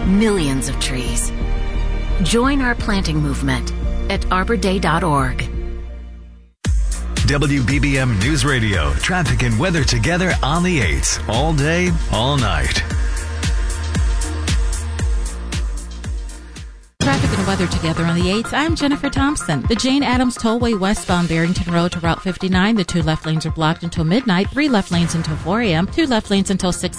millions of trees. Join our planting movement at arborday.org. WBBM News Radio, traffic and weather together on the 8s, all day, all night. Traffic and weather together on the 8th. I'm Jennifer Thompson. The Jane Addams Tollway westbound Barrington Road to Route 59. The 2 left lanes are blocked until midnight, 3 left lanes until 4 a.m., 2 left lanes until 6